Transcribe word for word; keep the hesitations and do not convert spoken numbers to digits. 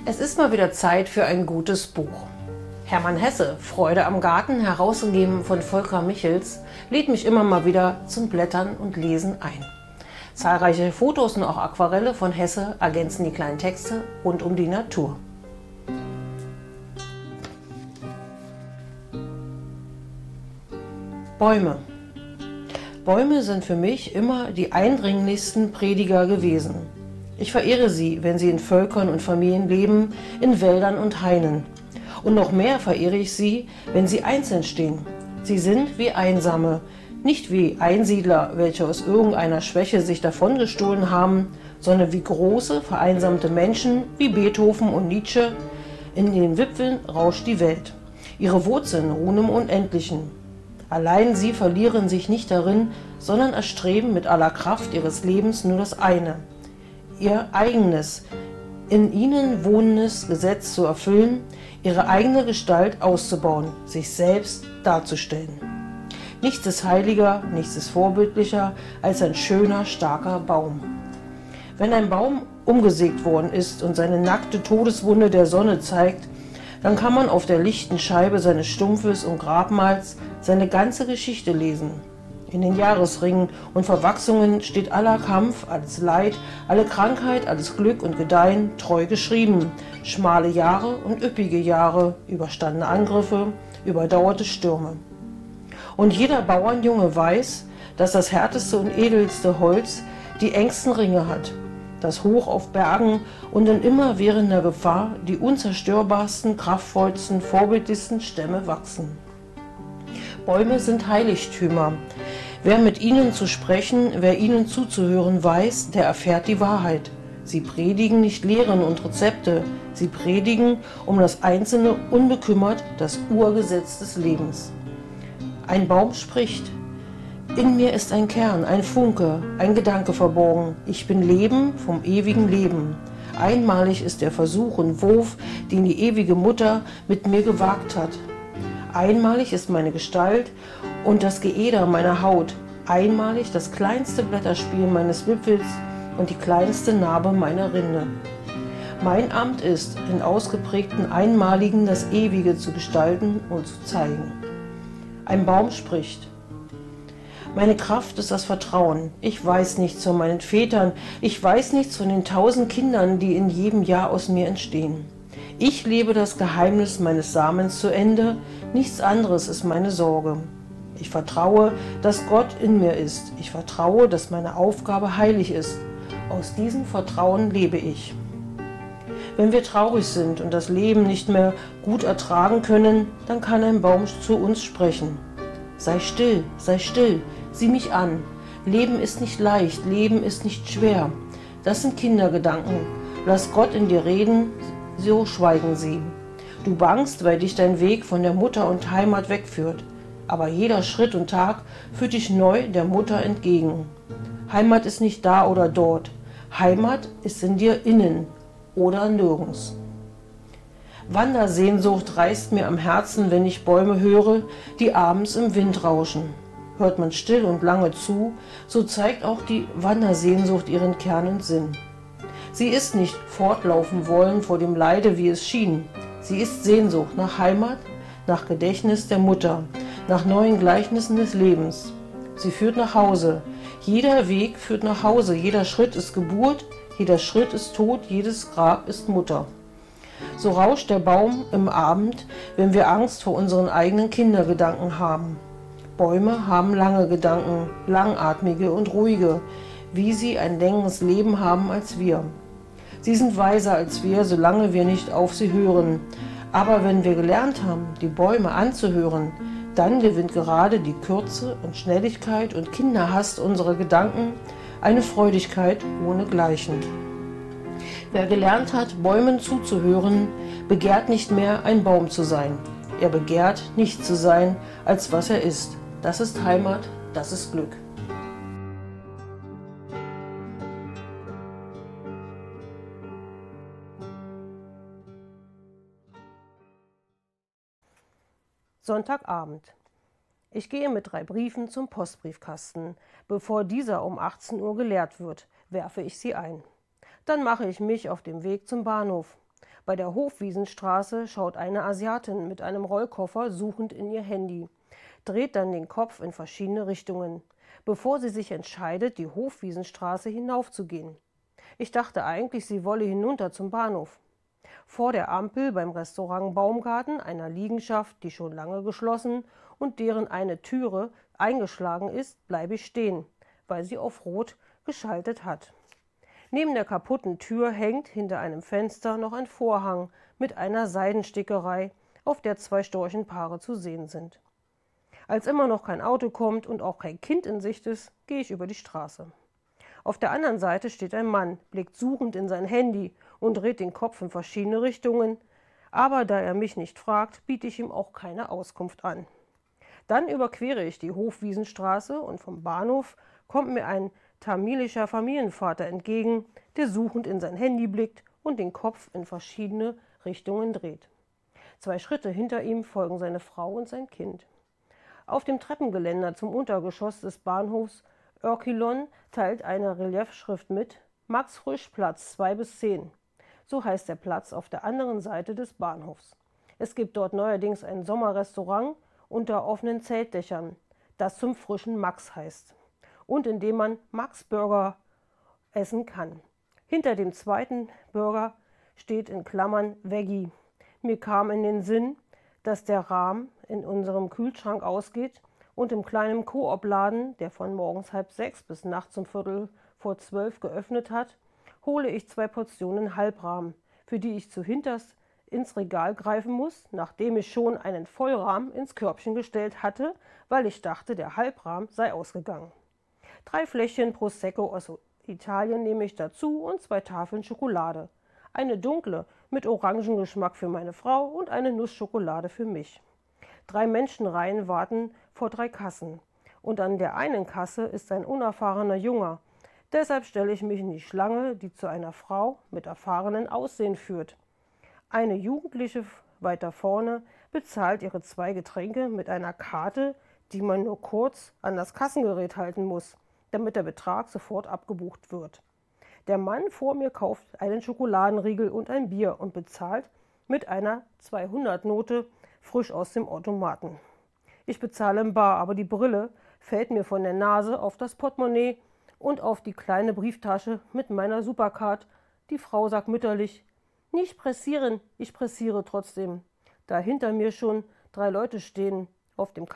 Es ist mal wieder Zeit für ein gutes Buch. Hermann Hesse, Freude am Garten, herausgegeben von Volker Michels, lädt mich immer mal wieder zum Blättern und Lesen ein. Zahlreiche Fotos und auch Aquarelle von Hesse ergänzen die kleinen Texte rund um die Natur. Bäume. Bäume sind für mich immer die eindringlichsten Prediger gewesen. Ich verehre sie, wenn sie in Völkern und Familien leben, in Wäldern und Hainen. Und noch mehr verehre ich sie, wenn sie einzeln stehen. Sie sind wie Einsame, nicht wie Einsiedler, welche aus irgendeiner Schwäche sich davongestohlen haben, sondern wie große, vereinsamte Menschen, wie Beethoven und Nietzsche. In den Wipfeln rauscht die Welt. Ihre Wurzeln ruhen im Unendlichen. Allein sie verlieren sich nicht darin, sondern erstreben mit aller Kraft ihres Lebens nur das eine: ihr eigenes, in ihnen wohnendes Gesetz zu erfüllen, ihre eigene Gestalt auszubauen, sich selbst darzustellen. Nichts ist heiliger, nichts ist vorbildlicher als ein schöner, starker Baum. Wenn ein Baum umgesägt worden ist und seine nackte Todeswunde der Sonne zeigt, dann kann man auf der lichten Scheibe seines Stumpfes und Grabmals seine ganze Geschichte lesen. In den Jahresringen und Verwachsungen steht aller Kampf, alles Leid, alle Krankheit, alles Glück und Gedeihen treu geschrieben. Schmale Jahre und üppige Jahre, überstandene Angriffe, überdauerte Stürme. Und jeder Bauernjunge weiß, dass das härteste und edelste Holz die engsten Ringe hat, dass hoch auf Bergen und in immerwährender Gefahr die unzerstörbarsten, kraftvollsten, vorbildlichsten Stämme wachsen. Bäume sind Heiligtümer. Wer mit ihnen zu sprechen, wer ihnen zuzuhören weiß, der erfährt die Wahrheit. Sie predigen nicht Lehren und Rezepte, sie predigen um das Einzelne unbekümmert das Urgesetz des Lebens. Ein Baum spricht: In mir ist ein Kern, ein Funke, ein Gedanke verborgen. Ich bin Leben vom ewigen Leben. Einmalig ist der Versuch und Wurf, den die ewige Mutter mit mir gewagt hat. Einmalig ist meine Gestalt und das Geäder meiner Haut. Einmalig das kleinste Blätterspiel meines Wipfels und die kleinste Narbe meiner Rinde. Mein Amt ist, in ausgeprägten Einmaligen das Ewige zu gestalten und zu zeigen. Ein Baum spricht: Meine Kraft ist das Vertrauen. Ich weiß nichts von meinen Vätern. Ich weiß nichts von den tausend Kindern, die in jedem Jahr aus mir entstehen. Ich lebe das Geheimnis meines Samens zu Ende. Nichts anderes ist meine Sorge. Ich vertraue, dass Gott in mir ist. Ich vertraue, dass meine Aufgabe heilig ist. Aus diesem Vertrauen lebe ich. Wenn wir traurig sind und das Leben nicht mehr gut ertragen können, dann kann ein Baum zu uns sprechen. Sei still, sei still, sieh mich an. Leben ist nicht leicht, Leben ist nicht schwer. Das sind Kindergedanken. Lass Gott in dir reden, so schweigen sie. Du bangst, weil dich dein Weg von der Mutter und Heimat wegführt. Aber jeder Schritt und Tag führt dich neu der Mutter entgegen. Heimat ist nicht da oder dort. Heimat ist in dir innen oder nirgends. Wandersehnsucht reißt mir am Herzen, wenn ich Bäume höre, die abends im Wind rauschen. Hört man still und lange zu, so zeigt auch die Wandersehnsucht ihren Kern und Sinn. Sie ist nicht fortlaufen wollen vor dem Leide, wie es schien. Sie ist Sehnsucht nach Heimat, nach Gedächtnis der Mutter, nach neuen Gleichnissen des Lebens. Sie führt nach Hause. Jeder Weg führt nach Hause, jeder Schritt ist Geburt, jeder Schritt ist Tod, jedes Grab ist Mutter. So rauscht der Baum im Abend, wenn wir Angst vor unseren eigenen Kindergedanken haben. Bäume haben lange Gedanken, langatmige und ruhige, wie sie ein längeres Leben haben als wir. Sie sind weiser als wir, solange wir nicht auf sie hören. Aber wenn wir gelernt haben, die Bäume anzuhören, dann gewinnt gerade die Kürze und Schnelligkeit und Kinderhass unserer Gedanken eine Freudigkeit ohnegleichen. Wer gelernt hat, Bäumen zuzuhören, begehrt nicht mehr, ein Baum zu sein. Er begehrt, nicht zu sein, als was er ist. Das ist Heimat, das ist Glück. Sonntagabend. Ich gehe mit drei Briefen zum Postbriefkasten. Bevor dieser um achtzehn Uhr geleert wird, werfe ich sie ein. Dann mache ich mich auf den Weg zum Bahnhof. Bei der Hofwiesenstraße schaut eine Asiatin mit einem Rollkoffer suchend in ihr Handy, dreht dann den Kopf in verschiedene Richtungen, bevor sie sich entscheidet, die Hofwiesenstraße hinaufzugehen. Ich dachte eigentlich, sie wolle hinunter zum Bahnhof. Vor der Ampel beim Restaurant Baumgarten, einer Liegenschaft, die schon lange geschlossen und deren eine Türe eingeschlagen ist, bleibe ich stehen, weil sie auf Rot geschaltet hat. Neben der kaputten Tür hängt hinter einem Fenster noch ein Vorhang mit einer Seidenstickerei, auf der zwei Storchenpaare zu sehen sind. Als immer noch kein Auto kommt und auch kein Kind in Sicht ist, gehe ich über die Straße. Auf der anderen Seite steht ein Mann, blickt suchend in sein Handy und dreht den Kopf in verschiedene Richtungen, aber da er mich nicht fragt, biete ich ihm auch keine Auskunft an. Dann überquere ich die Hofwiesenstraße und vom Bahnhof kommt mir ein tamilischer Familienvater entgegen, der suchend in sein Handy blickt und den Kopf in verschiedene Richtungen dreht. Zwei Schritte hinter ihm folgen seine Frau und sein Kind. Auf dem Treppengeländer zum Untergeschoss des Bahnhofs Örkilon teilt eine Reliefschrift mit: Max Frisch, Platz zwei bis zehn. So heißt der Platz auf der anderen Seite des Bahnhofs. Es gibt dort neuerdings ein Sommerrestaurant unter offenen Zeltdächern, das zum frischen Max heißt und in dem man Max Burger essen kann. Hinter dem zweiten Burger steht in Klammern Veggie. Mir kam in den Sinn, dass der Rahmen in unserem Kühlschrank ausgeht und im kleinen Coop-Laden, der von morgens halb sechs bis nachts um Viertel vor zwölf geöffnet hat, hole ich zwei Portionen Halbrahmen, für die ich zuhinterst ins Regal greifen muss, nachdem ich schon einen Vollrahmen ins Körbchen gestellt hatte, weil ich dachte, der Halbrahmen sei ausgegangen. Drei Fläschchen Prosecco aus Italien nehme ich dazu und zwei Tafeln Schokolade. Eine dunkle mit Orangengeschmack für meine Frau und eine Nussschokolade für mich. Drei Menschenreihen warten vor drei Kassen. Und an der einen Kasse ist ein unerfahrener Junge. Deshalb stelle ich mich in die Schlange, die zu einer Frau mit erfahrenen Aussehen führt. Eine Jugendliche weiter vorne bezahlt ihre zwei Getränke mit einer Karte, die man nur kurz an das Kassengerät halten muss, damit der Betrag sofort abgebucht wird. Der Mann vor mir kauft einen Schokoladenriegel und ein Bier und bezahlt mit einer zweihundert-Note frisch aus dem Automaten. Ich bezahle im Bar, aber die Brille fällt mir von der Nase auf das Portemonnaie und auf die kleine Brieftasche mit meiner Supercard. Die Frau sagt mütterlich: Nicht pressieren, ich pressiere trotzdem. Da hinter mir schon drei Leute stehen. Auf dem